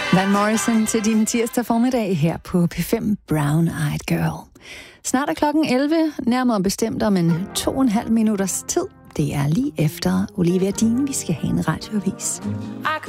Van Morrison til din tirsdag formiddag her på P5 Brown Eyed Girl. Snart er klokken 11, nærmere bestemt om en 2,5 minutters tid. Det er lige efter Olivia Dean, vi skal have en radioavis.